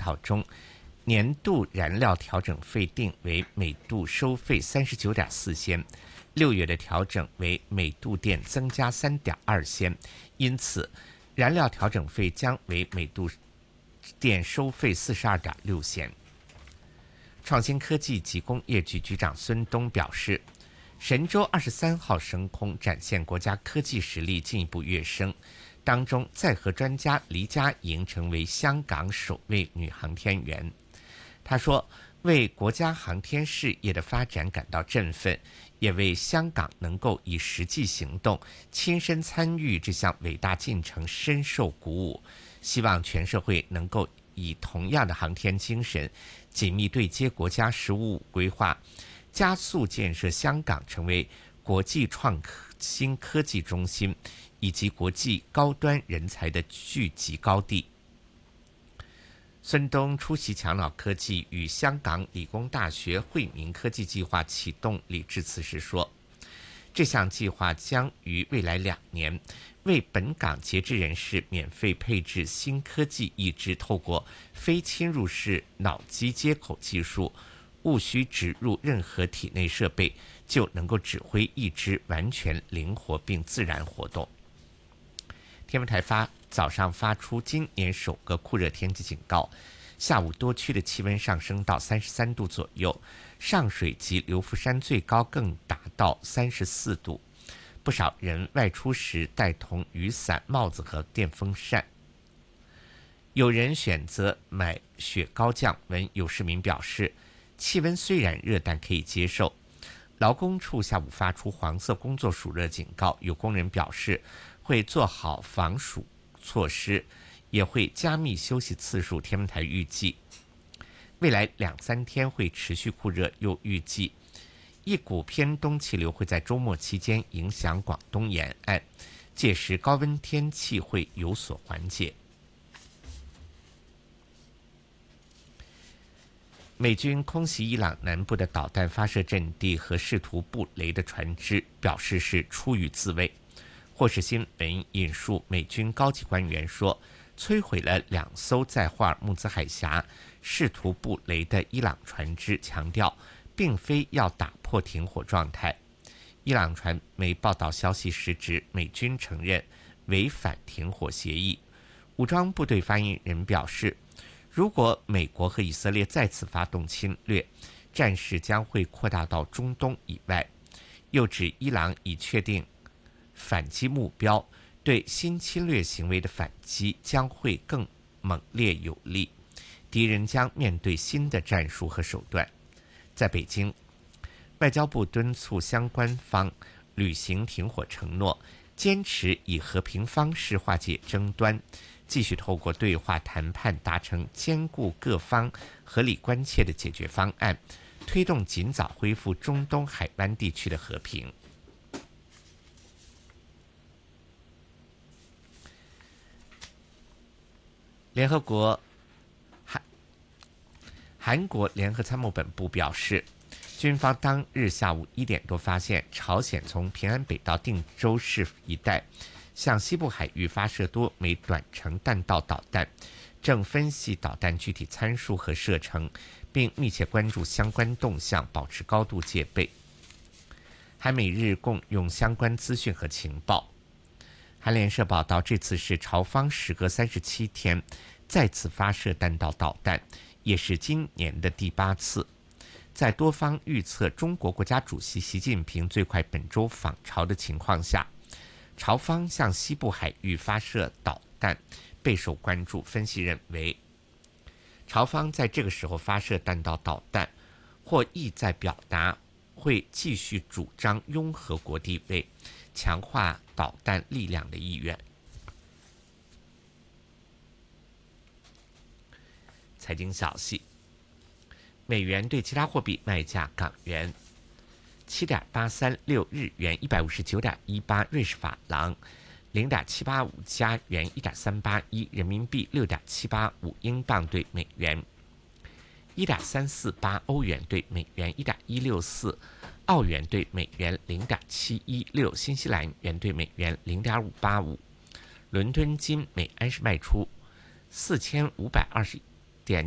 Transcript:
讨中，年度燃料调整费定为每度收费39.4仙，6月的调整为每度电增加3.2仙，因此燃料调整费将为每度电收费42.6仙。创新科技及工业局局长孙东表示，神舟23号升空展现国家科技实力进一步跃升，当中载荷专家黎佳莹成为香港首位女航天员。他说，为国家航天事业的发展感到振奋，也为香港能够以实际行动亲身参与这项伟大进程深受鼓舞，希望全社会能够以同样的航天精神紧密对接国家“十五五”规划，加速建设香港成为国际创新科技中心以及国际高端人才的聚集高地。孙东出席强脑科技与香港理工大学惠民科技计划启动礼致辞时说，这项计划将于未来2年为本港截肢人士免费配置新科技义肢，透过非侵入式脑机接口技术，无需植入任何体内设备，就能够指挥义肢完全灵活并自然活动。天文台早上发出今年首个酷热天气警告，下午多区的气温上升到33度左右，上水及流浮山最高更达到34度。不少人外出时带同雨伞、帽子和电风扇。有人选择买雪糕降温，有市民表示，气温虽然热，但可以接受。劳工处下午发出黄色工作暑热警告，有工人表示会做好防暑措施，也会加密休息次数。天文台预计未来2-3天会持续酷热，又预计一股偏东气流会在周末期间影响广东沿岸，届时高温天气会有所缓解。美军空袭伊朗南部的导弹发射阵地和试图布雷的船只，表示是出于自卫。霍士新闻引述美军高级官员说，摧毁了2艘在霍尔木兹海峡试图布雷的伊朗船只，强调并非要打破停火状态。伊朗传媒报道消息时指，美军承认违反停火协议。武装部队发言人表示，如果美国和以色列再次发动侵略，战事将会扩大到中东以外。又指伊朗已确定反击目标，对新侵略行为的反击将会更猛烈有力，敌人将面对新的战术和手段。在北京，外交部敦促相关方履行停火承诺，坚持以和平方式化解争端，继续透过对话谈判达成兼顾各方合理关切的解决方案，推动尽早恢复中东海湾地区的和平。联合国韩国联合参谋本部表示，军方当日下午1点多发现朝鲜从平安北道定州市一带向西部海域发射多枚短程弹道导弹，正分析导弹具体参数和射程，并密切关注相关动向，保持高度戒备。韩美日共用相关资讯和情报。韩联社报道，这次是朝方时隔37天再次发射弹道导弹，也是今年的第8次。在多方预测中国国家主席习近平最快本周访朝的情况下，朝方向西部海域发射导弹备受关注。分析认为，朝方在这个时候发射弹道导弹，或意在表达会继续主张拥核国地位，强化导弹力量的意愿。财经消息，美元对其他货币卖价：港元7.836，日元159.18，瑞士法郎0.785，加元1.381，人民币6.785，英镑对美元1.348，欧元对美元1.164，澳元对美元0.716，新西兰元对美元0.585。伦敦金每安士卖出4521